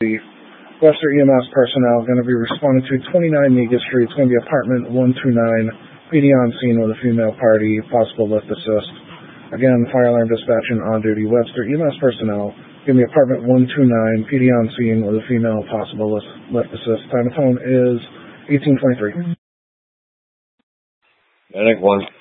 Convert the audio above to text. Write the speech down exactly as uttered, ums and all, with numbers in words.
The Webster E M S personnel going to be responding to twenty-nine Negus Street. It's going to be apartment one two nine. P D on scene with a female party, possible lift assist. Again, fire alarm dispatching on duty. Webster E M S personnel, give me apartment one two nine. P D on scene with a female, possible lift, lift assist. Time of phone is eighteen twenty-three. Medic one.